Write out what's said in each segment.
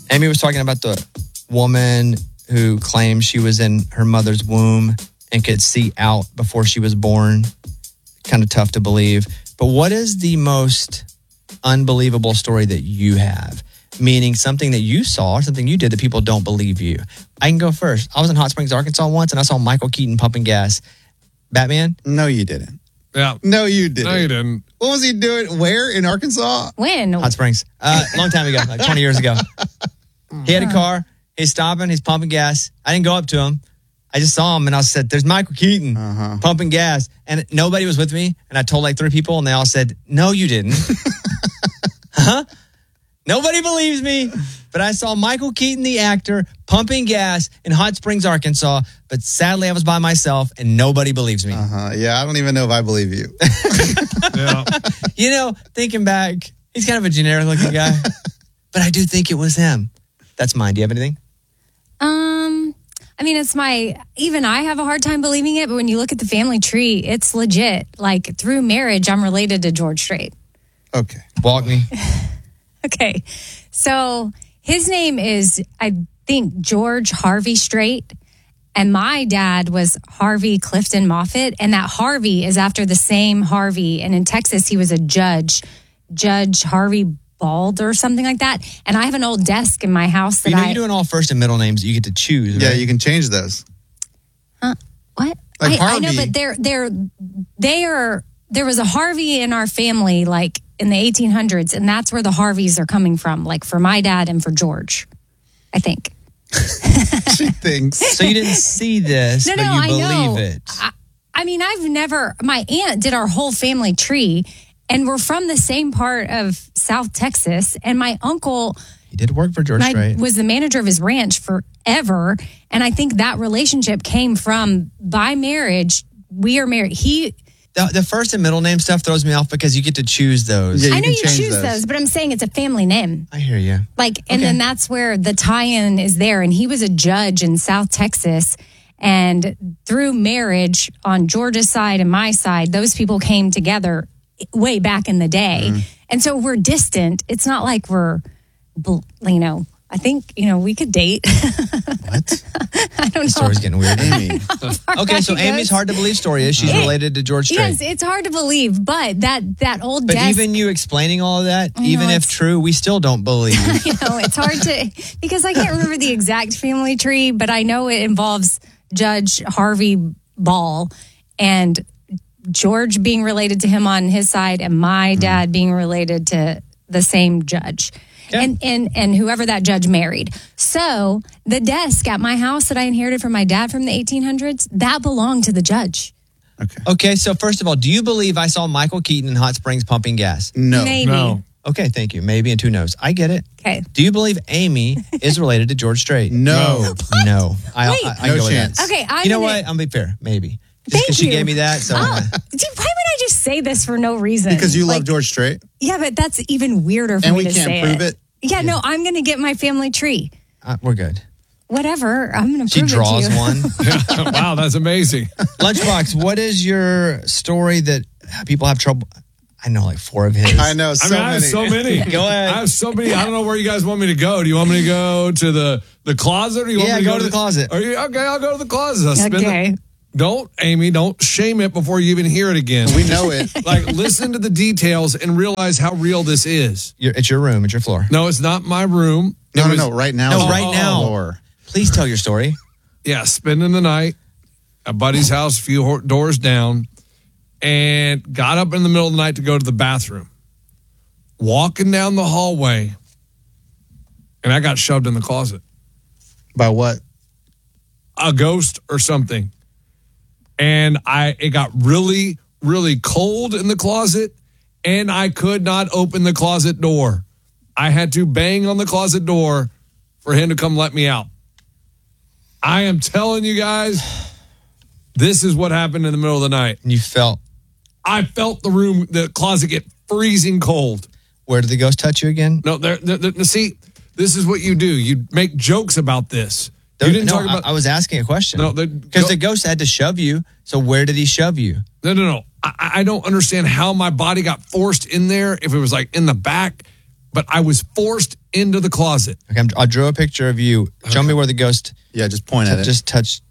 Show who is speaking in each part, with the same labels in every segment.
Speaker 1: Amy was talking about the woman who claimed she was in her mother's womb and could see out before she was born. Kind of tough to believe. But what is the most unbelievable story that you have? Meaning something that you saw or something you did that people don't believe you. I can go first. I was in Hot Springs, Arkansas once, and I saw Michael Keaton pumping gas. Batman?
Speaker 2: No, you didn't.
Speaker 3: Yeah.
Speaker 2: No, you didn't.
Speaker 3: No, you didn't.
Speaker 2: What was he doing? Where? In Arkansas?
Speaker 4: When?
Speaker 1: Hot Springs. Long time ago, like 20 years ago. He had a car. He's stopping. He's pumping gas. I didn't go up to him. I just saw him, and I said, there's Michael Keaton pumping gas. And nobody was with me. And I told like 3 people, and they all said, no, you didn't. Huh? Nobody believes me. But I saw Michael Keaton, the actor, pumping gas in Hot Springs, Arkansas. But sadly, I was by myself, and nobody believes me.
Speaker 2: Yeah, I don't even know if I believe you.
Speaker 3: Yeah.
Speaker 1: You know, thinking back, he's kind of a generic-looking guy. But I do think it was him. That's mine. Do you have anything?
Speaker 4: I mean, even I have a hard time believing it, but when you look at the family tree, it's legit. Like, through marriage, I'm related to George Strait.
Speaker 2: Okay.
Speaker 1: Walk me.
Speaker 4: Okay. So his name is, I think, George Harvey Strait. And my dad was Harvey Clifton Moffitt. And that Harvey is after the same Harvey. And in Texas, he was a judge, Judge Harvey Bald or something like that. And I have an old desk in my house that
Speaker 1: you're doing all first and middle names that you get to choose, right?
Speaker 2: Yeah, you can change those.
Speaker 4: What?
Speaker 2: Like
Speaker 4: I know,
Speaker 2: Harvey.
Speaker 4: but there was a Harvey in our family, like in the 1800s, and that's where the Harveys are coming from, like for my dad and for George, I think.
Speaker 2: She thinks.
Speaker 1: So you didn't see this,
Speaker 4: No,
Speaker 1: but
Speaker 4: no,
Speaker 1: you
Speaker 4: I
Speaker 1: believe
Speaker 4: know.
Speaker 1: it.
Speaker 4: I mean, my aunt did our whole family tree, and we're from the same part of South Texas, and my uncle...
Speaker 1: He did work for George Strait.
Speaker 4: was the manager of his ranch forever, and I think that relationship came from, by marriage, we are married.
Speaker 1: The first and middle name stuff throws me off because you get to choose those.
Speaker 2: Yeah,
Speaker 4: I know
Speaker 2: can
Speaker 4: you
Speaker 2: change
Speaker 4: choose those, but I'm saying it's a family name.
Speaker 1: I hear you.
Speaker 4: And then that's where the tie-in is there. And he was a judge in South Texas. And through marriage on George's side and my side, those people came together way back in the day. And so we're distant. It's not like we're, I think, we could date.
Speaker 2: What?
Speaker 4: I don't know.
Speaker 1: The story's getting weird.
Speaker 2: Amy.
Speaker 1: Okay, so Amy's hard to believe story is she's related to George Strait.
Speaker 4: Yes, it's hard to believe, but that old
Speaker 1: But
Speaker 4: desk.
Speaker 1: even you explaining all of that,
Speaker 4: I know,
Speaker 1: even if
Speaker 4: it's-
Speaker 1: true, we still don't believe.
Speaker 4: It's hard to, because I can't remember the exact family tree, but I know it involves Judge Harvey Ball and George being related to him on his side and my dad being related to the same judge.
Speaker 1: Yeah.
Speaker 4: And whoever that judge married. So the desk at my house that I inherited from my dad from the 1800s, that belonged to the judge.
Speaker 1: Okay, so first of all, do you believe I saw Michael Keaton in Hot Springs pumping gas?
Speaker 2: No.
Speaker 4: Maybe.
Speaker 3: No.
Speaker 1: Okay, thank you. Maybe and 2 no's. I get it.
Speaker 4: Okay.
Speaker 1: Do you believe Amy is related to George Strait?
Speaker 2: No.
Speaker 1: No. I
Speaker 2: No
Speaker 1: go with
Speaker 2: chance.
Speaker 1: that.
Speaker 4: Okay,
Speaker 1: You know what? I'm going to be fair. Maybe. Just because she
Speaker 4: you.
Speaker 1: gave me that. So
Speaker 4: Dude, why would I just say this for no reason?
Speaker 2: Because you love George Strait.
Speaker 4: Yeah, but that's even weirder for
Speaker 2: And
Speaker 4: me
Speaker 2: we
Speaker 4: to
Speaker 2: can't
Speaker 4: say
Speaker 2: prove it.
Speaker 4: Yeah, no, I'm going to get my family tree.
Speaker 1: we're good.
Speaker 4: Whatever, I'm going to
Speaker 1: She
Speaker 4: prove
Speaker 1: draws
Speaker 4: it to you.
Speaker 1: one.
Speaker 3: Wow, that's amazing.
Speaker 1: Lunchbox, what is your story that people have trouble? I know like 4 of his.
Speaker 2: I know,
Speaker 3: I
Speaker 2: so
Speaker 3: have
Speaker 2: many.
Speaker 3: so many.
Speaker 1: Go ahead.
Speaker 3: I have so many. I don't know where you guys want me to go. Do you want me to go to the closet? Or you want
Speaker 1: Yeah,
Speaker 3: me to
Speaker 1: go to the closet.
Speaker 3: Okay, I'll go to the closet. I'll spend
Speaker 4: Okay.
Speaker 3: Don't, Amy, don't shame it before you even hear it again.
Speaker 2: We know it.
Speaker 3: Like, listen to the details and realize how real this is.
Speaker 1: It's your room. It's your floor.
Speaker 3: No, it's not my room.
Speaker 2: No,
Speaker 3: It was-
Speaker 2: right now.
Speaker 1: No,
Speaker 2: it's
Speaker 1: right
Speaker 2: on
Speaker 1: now.
Speaker 2: the floor.
Speaker 1: Please tell your story.
Speaker 3: Yeah, spending the night at buddy's house, a few doors down, and got up in the middle of the night to go to the bathroom. Walking down the hallway, and I got shoved in the closet.
Speaker 2: By what?
Speaker 3: A ghost or something. And it got really, really cold in the closet, and I could not open the closet door. I had to bang on the closet door for him to come let me out. I am telling you guys, this is what happened in the middle of the night.
Speaker 1: And you felt,
Speaker 3: I felt the closet get freezing cold.
Speaker 1: where did the ghost touch you again?
Speaker 3: No, see, this is what you do. You make jokes about this. You didn't talk about.
Speaker 1: I was asking a question.
Speaker 3: No,
Speaker 1: because the ghost had to shove you. So where did he shove you?
Speaker 3: No. I don't understand how my body got forced in there. If it was like in the back, but I was forced into the closet.
Speaker 1: Okay, I drew a picture of you. Show me where the ghost
Speaker 2: Yeah, just point at it.
Speaker 1: just touched.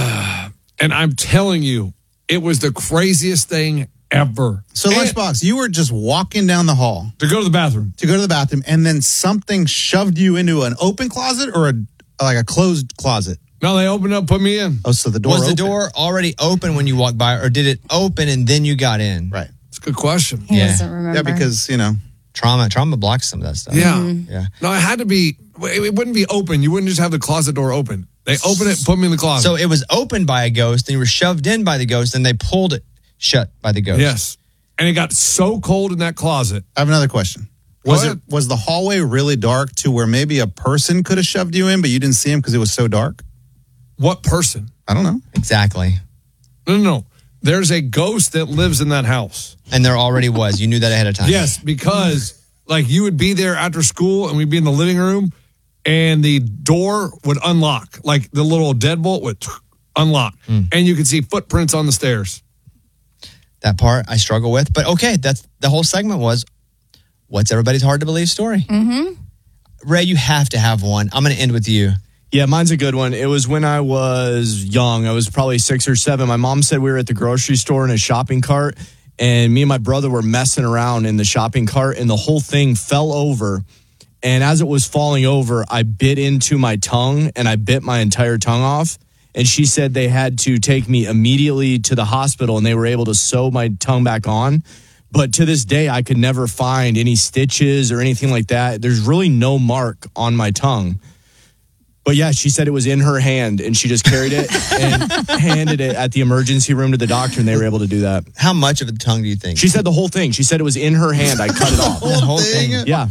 Speaker 3: And I'm telling you, it was the craziest thing ever.
Speaker 2: So,
Speaker 3: And
Speaker 2: Lunchbox, you were just walking down the hall
Speaker 3: to go to the bathroom.
Speaker 2: to go to the bathroom, and then something shoved you into an open closet or a closed closet?
Speaker 3: No, they opened up, put me in.
Speaker 2: Oh, so the door
Speaker 1: Was the
Speaker 2: opened.
Speaker 1: door already open when you walked by, or did it open and then you got in?
Speaker 2: Right.
Speaker 3: It's a good question.
Speaker 4: He
Speaker 1: Yeah.
Speaker 4: doesn't remember.
Speaker 2: Yeah, because,
Speaker 1: Trauma blocks some of that stuff.
Speaker 3: Yeah.
Speaker 1: Yeah.
Speaker 3: No, it had to be, it wouldn't be open. You wouldn't just have the closet door open. They open it, put me in the closet.
Speaker 1: So it was opened by a ghost, and you were shoved in by the ghost, and they pulled it shut by the ghost.
Speaker 3: Yes. And it got so cold in that closet.
Speaker 2: I have another question.
Speaker 3: Go
Speaker 2: Was
Speaker 3: ahead.
Speaker 2: the hallway really dark to where maybe a person could have shoved you in, but you didn't see him because it was so dark?
Speaker 3: What person?
Speaker 2: I don't know.
Speaker 1: Exactly.
Speaker 3: No. There's a ghost that lives in that house.
Speaker 1: And there already was. You knew that ahead of time.
Speaker 3: Yes, because like you would be there after school and we'd be in the living room and the door would unlock. Like the little deadbolt would unlock. And you could see footprints on the stairs.
Speaker 1: That part I struggle with. But okay, that's the whole segment was, what's everybody's hard to believe story? Mm-hmm. Ray, you have to have one. I'm going to end with you.
Speaker 5: Yeah, mine's a good one. It was when I was young. I was probably 6 or 7. My mom said we were at the grocery store in a shopping cart, and me and my brother were messing around in the shopping cart, and the whole thing fell over. And as it was falling over, I bit into my tongue, and I bit my entire tongue off. And she said they had to take me immediately to the hospital, and they were able to sew my tongue back on. But to this day, I could never find any stitches or anything like that. There's really no mark on my tongue. But yeah, she said it was in her hand, and she just carried it and handed it at the emergency room to the doctor, and they were able to do that.
Speaker 1: How much of the tongue do you think?
Speaker 5: She said the whole thing. She said it was in her hand. I cut it off.
Speaker 1: The whole thing.
Speaker 5: Yeah.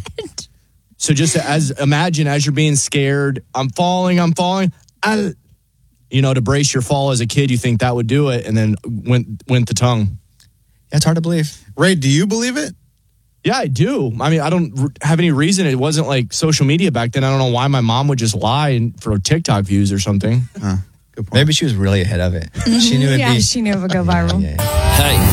Speaker 5: So just imagine as you're being scared, I'm falling. To brace your fall as a kid, you think that would do it, and then went the tongue.
Speaker 1: Yeah, it's hard to believe.
Speaker 2: Ray, do you believe it?
Speaker 5: Yeah, I do. I mean, I don't have any reason. It wasn't like social media back then. I don't know why my mom would just lie for TikTok views or something.
Speaker 2: Good point.
Speaker 1: Maybe she was really ahead of it. She knew it'd
Speaker 4: yeah,
Speaker 1: be.
Speaker 4: she knew it would go viral.
Speaker 1: Yeah.
Speaker 6: Hey,